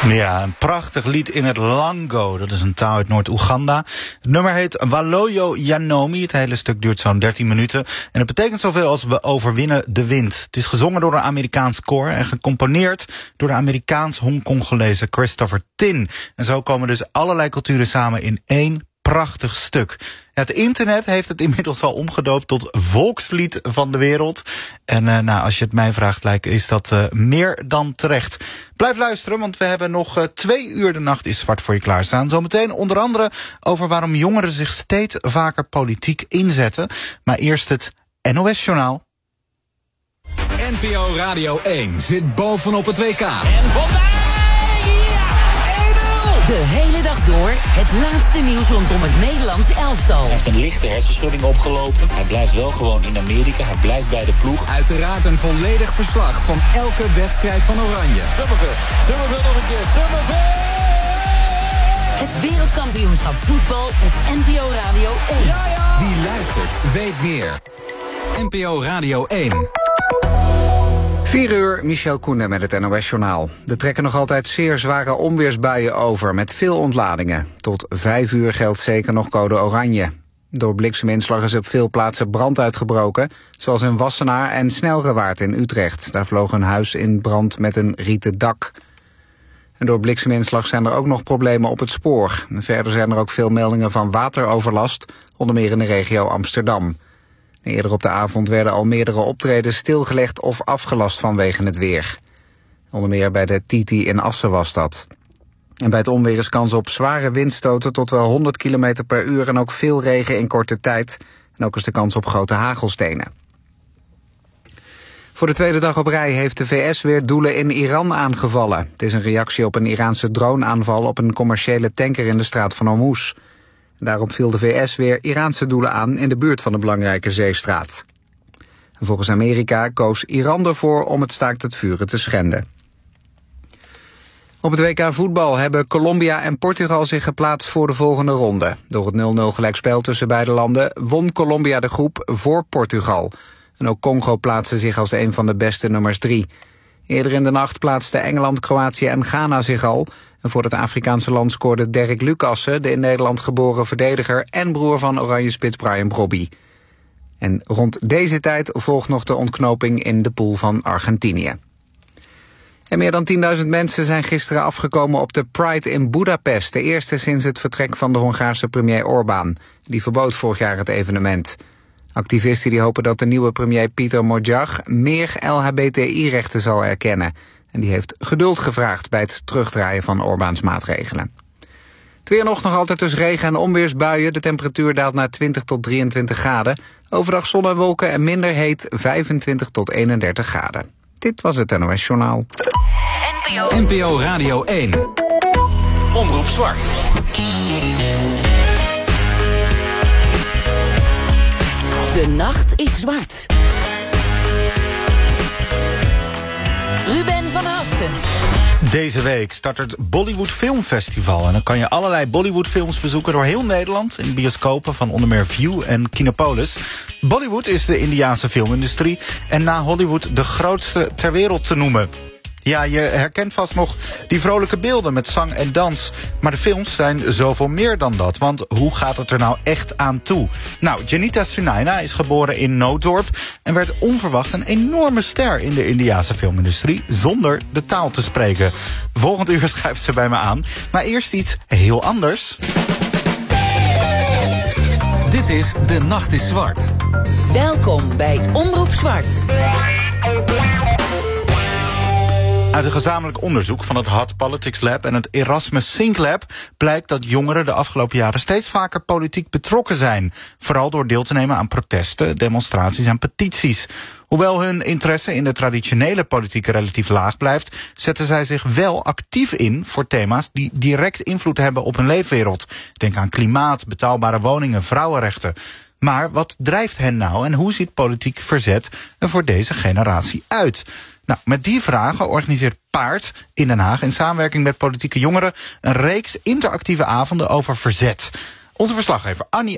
Ja, een prachtig lied in het Lango. Dat is een taal uit Noord-Oeganda. Het nummer heet Waloyo Yanomi. Het hele stuk duurt zo'n 13 minuten. En het betekent zoveel als we overwinnen de wind. Het is gezongen door een Amerikaans koor en gecomponeerd door de Amerikaans-Hongkongolese Christopher Tin. En zo komen dus allerlei culturen samen in één prachtig stuk. Het internet heeft het inmiddels al omgedoopt tot volkslied van de wereld. En als je het mij vraagt, is dat meer dan terecht. Blijf luisteren, want we hebben nog 2 uur De Nacht is Zwart voor je klaarstaan. Zometeen onder andere over waarom jongeren zich steeds vaker politiek inzetten. Maar eerst het NOS-journaal. NPO Radio 1 zit bovenop het WK. En vandaag! De hele dag door het laatste nieuws rondom het Nederlandse elftal. Hij heeft een lichte hersenschudding opgelopen. Hij blijft wel gewoon in Amerika. Hij blijft bij de ploeg. Uiteraard een volledig verslag van elke wedstrijd van Oranje. Summerville nog een keer. Summerville! Het wereldkampioenschap voetbal op NPO Radio 1. Ja! Wie luistert, weet meer. NPO Radio 1. 4 uur, Michel Koenen met het NOS-journaal. Er trekken nog altijd zeer zware onweersbuien over, met veel ontladingen. Tot 5 uur geldt zeker nog code oranje. Door blikseminslag is op veel plaatsen brand uitgebroken, zoals in Wassenaar en Snelrewaard in Utrecht. Daar vloog een huis in brand met een rieten dak. En door blikseminslag zijn er ook nog problemen op het spoor. En verder zijn er ook veel meldingen van wateroverlast, onder meer in de regio Amsterdam. Eerder op de avond werden al meerdere optredens stilgelegd of afgelast vanwege het weer. Onder meer bij de Titi in Assen was dat. En bij het onweer is kans op zware windstoten tot wel 100 km per uur... en ook veel regen in korte tijd. En ook is de kans op grote hagelstenen. Voor de tweede dag op rij heeft de VS weer doelen in Iran aangevallen. Het is een reactie op een Iraanse droneaanval op een commerciële tanker in de straat van Hormuz. Daarop viel de VS weer Iraanse doelen aan in de buurt van de belangrijke zeestraat. En volgens Amerika koos Iran ervoor om het staakt het vuren te schenden. Op het WK voetbal hebben Colombia en Portugal zich geplaatst voor de volgende ronde. Door het 0-0 gelijkspel tussen beide landen won Colombia de groep voor Portugal. En ook Congo plaatste zich als een van de beste nummers 3. Eerder in de nacht plaatsten Engeland, Kroatië en Ghana zich al. En voor het Afrikaanse land scoorde Derek Lucassen, de in Nederland geboren verdediger en broer van Oranje-spits Brian Brobby. En rond deze tijd volgt nog de ontknoping in de pool van Argentinië. En meer dan 10.000 mensen zijn gisteren afgekomen op de Pride in Budapest. De eerste sinds het vertrek van de Hongaarse premier Orbán. Die verbood vorig jaar het evenement. Activisten die hopen dat de nieuwe premier Peter Magyar meer LHBTI-rechten zal erkennen. En die heeft geduld gevraagd bij het terugdraaien van Orbáns maatregelen. Het weer nog altijd dus regen- en onweersbuien. De temperatuur daalt naar 20 tot 23 graden. Overdag zon en wolken en minder heet 25 tot 31 graden. Dit was het NOS Journaal. NPO Radio 1. Omroep Zwart. De nacht is zwart. Ruben van Haften. Deze week start het Bollywood Filmfestival. En dan kan je allerlei Bollywood-films bezoeken door heel Nederland in bioscopen van onder meer View en Kinopolis. Bollywood is de Indiase filmindustrie en na Hollywood de grootste ter wereld te noemen. Ja, je herkent vast nog die vrolijke beelden met zang en dans. Maar de films zijn zoveel meer dan dat. Want hoe gaat het er nou echt aan toe? Nou, Janita Sunaina is geboren in Nootdorp en werd onverwacht een enorme ster in de Indiase filmindustrie zonder de taal te spreken. Volgend uur schrijft ze bij me aan. Maar eerst iets heel anders. Dit is De Nacht is Zwart. Welkom bij Omroep Zwart. Uit een gezamenlijk onderzoek van het Hot Politics Lab en het Erasmus Think Lab blijkt dat jongeren de afgelopen jaren steeds vaker politiek betrokken zijn. Vooral door deel te nemen aan protesten, demonstraties en petities. Hoewel hun interesse in de traditionele politiek relatief laag blijft, zetten zij zich wel actief in voor thema's die direct invloed hebben op hun leefwereld. Denk aan klimaat, betaalbare woningen, vrouwenrechten. Maar wat drijft hen nou en hoe ziet politiek verzet er voor deze generatie uit? Nou, met die vragen organiseert Paard in Den Haag in samenwerking met politieke jongeren een reeks interactieve avonden over verzet. Onze verslaggever Annie